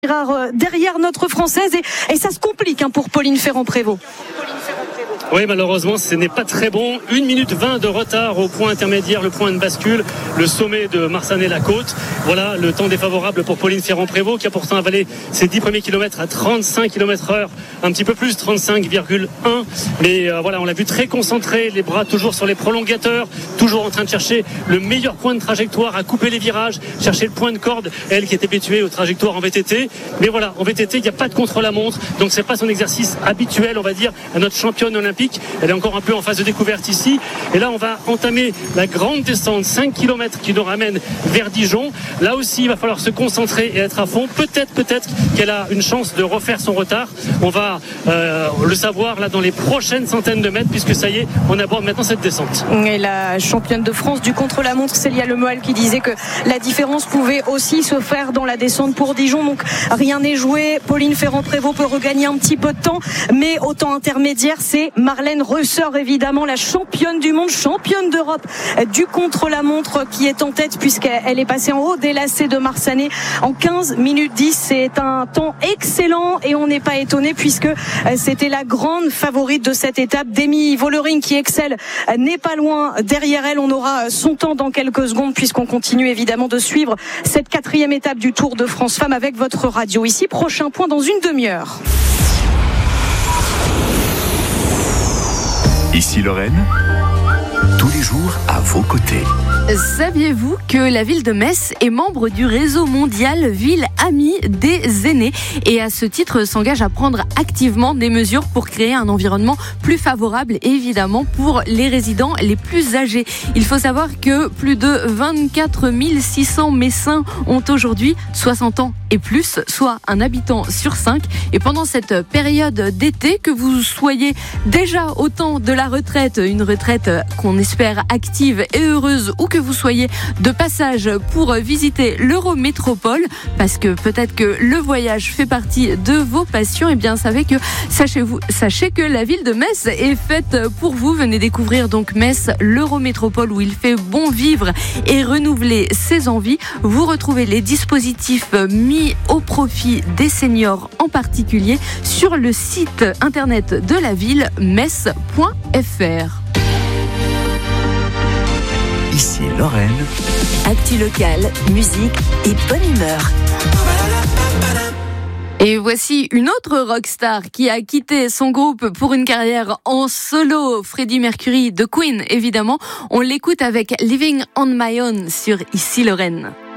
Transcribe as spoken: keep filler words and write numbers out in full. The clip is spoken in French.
Derrière notre Française et, et ça se complique hein, pour Pauline Ferrand-Prévot. Oui, malheureusement, ce n'est pas très bon. une minute vingt de retard au point intermédiaire, le point de bascule, le sommet de Marsanne-la-Côte. Voilà le temps défavorable pour Pauline Ferrand-Prévot qui a pourtant avalé ses dix premiers kilomètres à trente-cinq kilomètres heure, un petit peu plus, trente-cinq virgule un. Mais euh, voilà, on l'a vu très concentré, les bras toujours sur les prolongateurs, toujours en train de chercher le meilleur point de trajectoire, à couper les virages, chercher le point de corde, elle qui est habituée aux trajectoires en V T T. Mais voilà, en V T T, il n'y a pas de contre-la-montre, donc c'est pas son exercice habituel, on va dire, à notre championne olympique. Elle est encore un peu en phase de découverte ici. Et là, on va entamer la grande descente, cinq kilomètres qui nous ramène vers Dijon. Là aussi, il va falloir se concentrer et être à fond. Peut-être, peut-être qu'elle a une chance de refaire son retard. On va euh, le savoir là dans les prochaines centaines de mètres, puisque ça y est, on aborde maintenant cette descente. Et la championne de France du contre-la-montre, Célia Lemoal, qui disait que la différence pouvait aussi se faire dans la descente pour Dijon. Donc rien n'est joué. Pauline Ferrand-Prévot peut regagner un petit peu de temps, mais au temps intermédiaire, c'est Marlène Reusser, évidemment, la championne du monde, championne d'Europe du contre-la-montre qui est en tête puisqu'elle est passée en haut des lacets de Marsanne en quinze minutes dix. C'est un temps excellent et on n'est pas étonné puisque c'était la grande favorite de cette étape. Demi Vollering qui excelle n'est pas loin derrière elle. On aura son temps dans quelques secondes puisqu'on continue évidemment de suivre cette quatrième étape du Tour de France Femmes avec votre radio. Ici, prochain point dans une demi-heure. Ici Lorraine, tous les jours à vos côtés. Saviez-vous que la ville de Metz est membre du réseau mondial Ville Amie des aînés et à ce titre s'engage à prendre activement des mesures pour créer un environnement plus favorable évidemment pour les résidents les plus âgés. Il faut savoir que plus de vingt-quatre mille six cents Messins ont aujourd'hui soixante ans et plus, soit un habitant sur cinq. Et pendant cette période d'été, que vous soyez déjà au temps de la retraite, une retraite qu'on espère active et heureuse, ou que vous soyez de passage pour visiter l'Eurométropole, parce que peut-être que le voyage fait partie de vos passions, et bien savez que, sachez-vous, sachez que la ville de Metz est faite pour vous. Venez découvrir donc Metz, l'Eurométropole où il fait bon vivre et renouveler ses envies. Vous retrouvez les dispositifs mis au profit des seniors en particulier sur le site internet de la ville metz point f r. Ici Lorraine. Actu locale, musique et bonne humeur. Et voici une autre rockstar qui a quitté son groupe pour une carrière en solo, Freddie Mercury de Queen évidemment. On l'écoute avec Living on My Own sur Ici Lorraine.